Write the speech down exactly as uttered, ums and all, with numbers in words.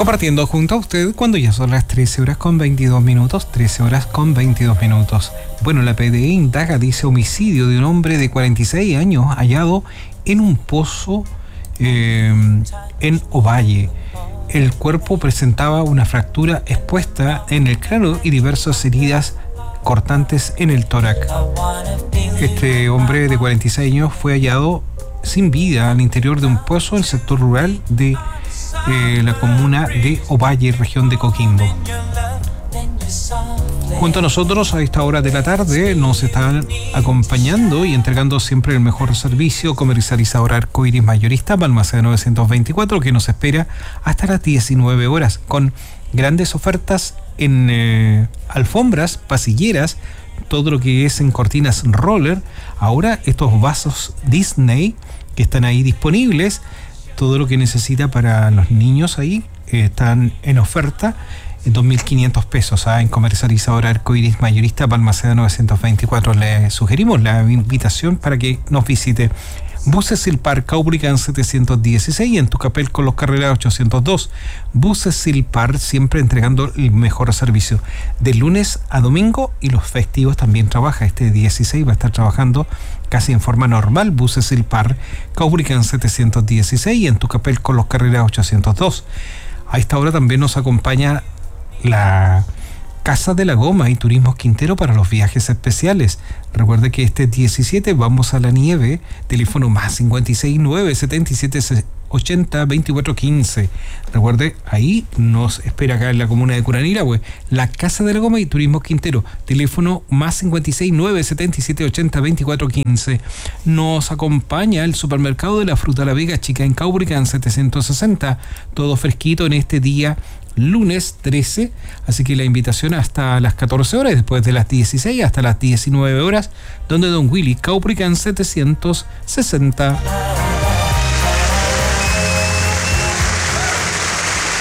Compartiendo junto a usted cuando ya son las trece horas con veintidós minutos, trece horas con veintidós minutos. Bueno, la P D E indaga, dice, homicidio de un hombre de cuarenta y seis años hallado en un pozo eh, en Ovalle. El cuerpo presentaba una fractura expuesta en el cráneo y diversas heridas cortantes en el tórax. Este hombre de cuarenta y seis años fue hallado sin vida al interior de un pozo en el sector rural de eh, la comuna de Ovalle, región de Coquimbo. Junto a nosotros a esta hora de la tarde nos están acompañando y entregando siempre el mejor servicio, Comercializadora Arcoiris Mayorista, Balmaceda novecientos veinticuatro, que nos espera hasta las diecinueve horas con grandes ofertas en eh, alfombras, pasilleras, todo lo que es en cortinas roller. Ahora estos vasos Disney que están ahí disponibles, todo lo que necesita para los niños ahí eh, están en oferta. dos mil quinientos pesos ¿ah? En Comercializadora Arcoiris Mayorista, Balmaceda novecientos veinticuatro. Le sugerimos la invitación para que nos visite. Buses Silpar, Caubrican setecientos dieciséis y en Tucapel con los Carreras ochocientos dos. Buses Silpar, siempre entregando el mejor servicio. De lunes a domingo y los festivos también trabaja. Este dieciséis va a estar trabajando casi en forma normal. Buses Silpar, Caubrican setecientos dieciséis y en Tucapel con los Carreras ochocientos dos. A esta hora también nos acompaña la Casa de la Goma y Turismos Quintero para los viajes especiales. Recuerde que este diecisiete vamos a la nieve. Teléfono más cincuenta y seis nueve setenta y siete ochenta veinticuatro quince. Recuerde, ahí nos espera acá en la comuna de Curanilahue, la Casa de la Goma y Turismos Quintero. Teléfono más cincuenta y seis nueve setenta y siete ochenta veinticuatro quince. Nos acompaña el Supermercado de la Fruta La Vega Chica en Caubrican setecientos sesenta. Todo fresquito en este día lunes trece, así que la invitación hasta las catorce horas y después de las dieciséis hasta las diecinueve horas, donde Don Willy, Caubrican setecientos sesenta.